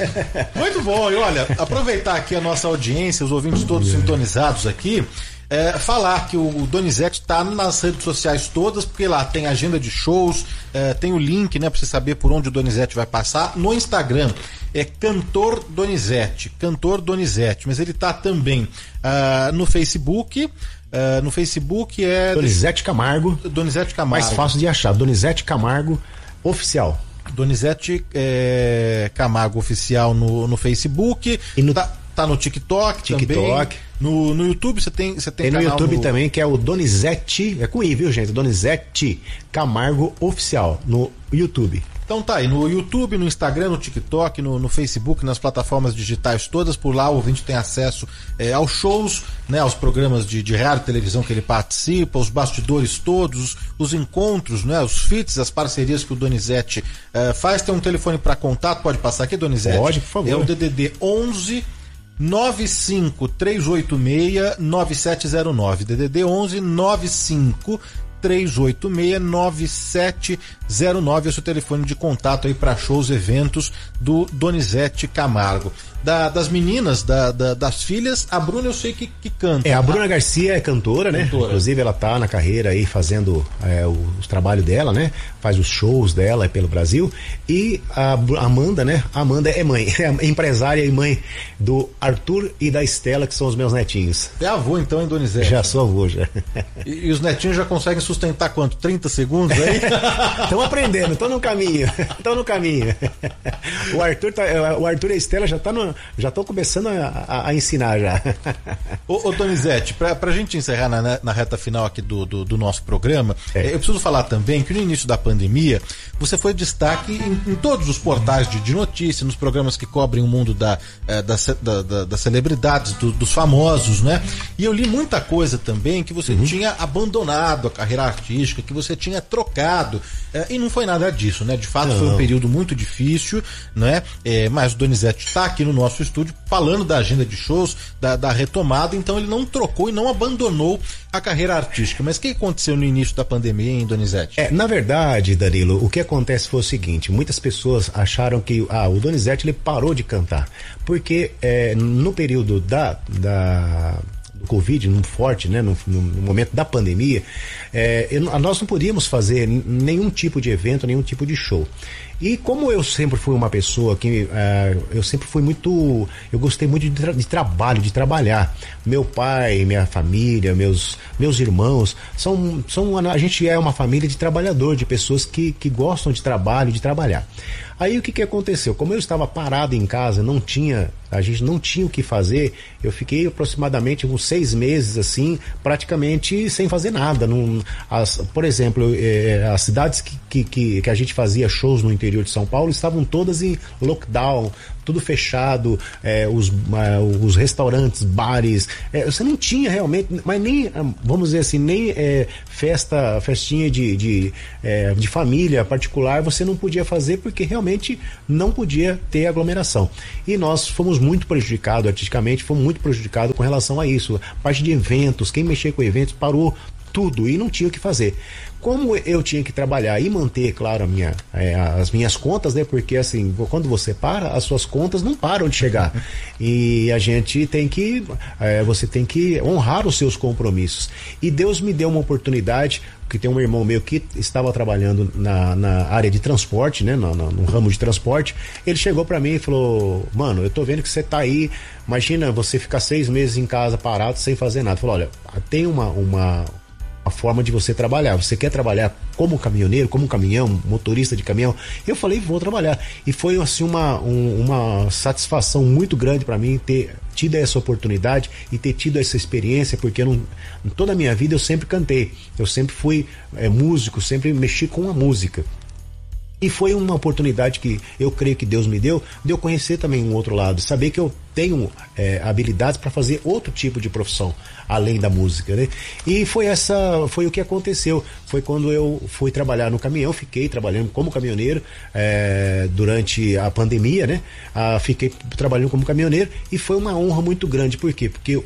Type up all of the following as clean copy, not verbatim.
Muito bom, e olha, aproveitar aqui a nossa audiência, os ouvintes todos sintonizados aqui, falar que o Donizete está nas redes sociais todas, porque lá tem agenda de shows, tem o link, né, para você saber por onde o Donizete vai passar. No Instagram é Cantor Donizete, mas ele está também no Facebook. No Facebook é Donizete Camargo. Mais fácil de achar, Donizete Camargo Oficial. Donizete Camargo Oficial no Facebook. E tá no TikTok também. No YouTube você tem canal no YouTube também, que é o Donizete, é com I, viu, gente? Donizete Camargo Oficial no YouTube. Então tá aí, no YouTube, no Instagram, no TikTok, no Facebook, nas plataformas digitais todas, por lá o ouvinte tem acesso aos shows, né, aos programas de rádio e televisão que ele participa, os bastidores todos, os encontros, né, os feats, as parcerias que o Donizete faz. Tem um telefone para contato, pode passar aqui, Donizete? Pode, por favor. É o DDD 11 95386 9709, DDD 11 95 386-9709, esse é o telefone de contato aí para shows, eventos do Donizete Camargo. Das meninas, das filhas, a Bruna eu sei que canta. A Bruna Garcia é cantora, né? Inclusive ela tá na carreira aí fazendo os trabalhos dela, né? Faz os shows dela pelo Brasil. E a Amanda, né? A Amanda é mãe, é empresária e mãe do Arthur e da Estela, que são os meus netinhos. É avô então, hein, Donizete? Já sou avô, já. E os netinhos já conseguem sustentar quanto? 30 segundos aí? Estão aprendendo, estão no caminho. O Arthur e a Estela já estão começando a ensinar já. Ô Donizete, pra gente encerrar na reta final aqui do nosso programa, eu preciso falar também que no início da pandemia você foi destaque em todos os portais de notícia, nos programas que cobrem o mundo das celebridades, dos famosos, né? E eu li muita coisa também que você tinha abandonado a carreira artística, que você tinha trocado, e não foi nada disso, né? De fato foi um período muito difícil, né? Mas o Donizete está aqui no nosso estúdio falando da agenda de shows, da retomada, então ele não trocou e não abandonou a carreira artística. Mas o que aconteceu no início da pandemia, hein, Donizete? Na verdade, Danilo, o que acontece foi o seguinte: muitas pessoas acharam que o Donizete ele parou de cantar, porque no período do Covid, no forte, né, no momento da pandemia, nós não podíamos fazer nenhum tipo de evento, nenhum tipo de show. E como eu sempre fui uma pessoa que eu gostei muito de trabalho, de trabalhar. Meu pai, minha família, meus irmãos, a gente é uma família de trabalhador, de pessoas que gostam de trabalho, de trabalhar. Aí o que aconteceu? Como eu estava parado em casa, a gente não tinha o que fazer, eu fiquei aproximadamente uns 6 meses assim, praticamente sem fazer nada. Por exemplo, as cidades que a gente fazia shows no interior de São Paulo estavam todas em lockdown, tudo fechado, os restaurantes, bares, você não tinha realmente, mas nem, vamos dizer assim, nem festinha de família particular você não podia fazer, porque realmente não podia ter aglomeração. E nós fomos muito prejudicados artisticamente, fomos muito prejudicados com relação a isso. A parte de eventos, quem mexer com eventos parou tudo e não tinha o que fazer. Como eu tinha que trabalhar e manter, claro, as minhas contas, né? Porque assim, quando você para, as suas contas não param de chegar. E a gente você tem que honrar os seus compromissos. E Deus me deu uma oportunidade, porque tem um irmão meu que estava trabalhando na área de transporte, né? No ramo de transporte. Ele chegou para mim e falou: mano, eu tô vendo que você tá aí, imagina você ficar 6 meses em casa parado sem fazer nada. Falou: olha, tem uma forma de você trabalhar. Você quer trabalhar como caminhoneiro, como caminhão, motorista de caminhão? Eu falei: vou trabalhar. E foi assim uma satisfação muito grande para mim ter tido essa oportunidade e ter tido essa experiência, porque em toda a minha vida eu sempre cantei, eu sempre fui músico, sempre mexi com a música. E foi uma oportunidade que eu creio que Deus me deu, de eu conhecer também um outro lado, saber que eu tenho habilidades para fazer outro tipo de profissão, além da música, né? E foi o que aconteceu. Foi quando eu fui trabalhar no caminhão, fiquei trabalhando como caminhoneiro durante a pandemia, né? Fiquei trabalhando como caminhoneiro e foi uma honra muito grande. Por quê? Porque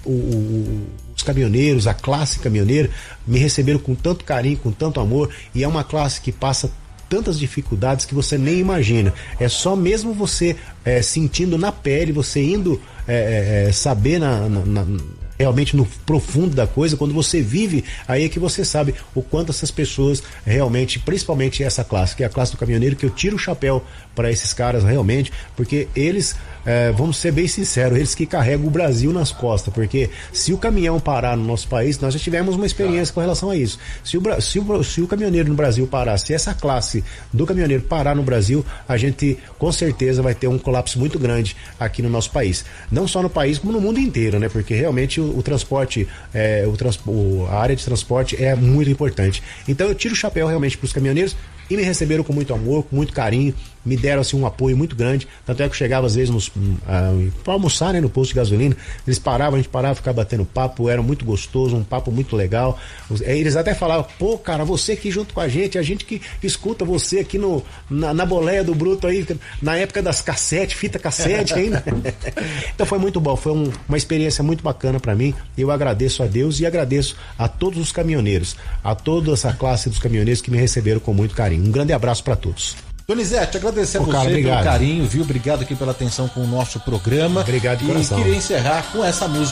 os caminhoneiros, a classe caminhoneira, me receberam com tanto carinho, com tanto amor, e é uma classe que passa tantas dificuldades que você nem imagina. É só mesmo você sentindo na pele, você indo saber realmente no profundo da coisa, quando você vive, aí é que você sabe o quanto essas pessoas realmente, principalmente essa classe, que é a classe do caminhoneiro, que eu tiro o chapéu para esses caras realmente, porque eles, vamos ser bem sinceros, eles que carregam o Brasil nas costas, porque se o caminhão parar no nosso país, nós já tivemos uma experiência com relação a isso. Se o caminhoneiro no Brasil parar, se essa classe do caminhoneiro parar no Brasil, a gente com certeza vai ter um colapso muito grande aqui no nosso país. Não só no país, como no mundo inteiro, né? Porque realmente o transporte, a área de transporte é muito importante. Então eu tiro o chapéu realmente para os caminhoneiros, e me receberam com muito amor, com muito carinho, me deram assim um apoio muito grande. Tanto é que eu chegava às vezes para almoçar, né, no posto de gasolina, eles paravam, a gente parava, ficava batendo papo, era muito gostoso, um papo muito legal. Eles até falavam: pô, cara, você aqui junto com a gente que escuta você aqui na boleia do Bruto aí, na época das fita cassete ainda. Então foi muito bom, foi uma experiência muito bacana para mim. Eu agradeço a Deus e agradeço a todos os caminhoneiros, a toda essa classe dos caminhoneiros que me receberam com muito carinho. Um grande abraço para todos. Donizete, agradecer a você pelo carinho, viu? Obrigado aqui pela atenção com o nosso programa. Obrigado de coração. E queria encerrar com essa música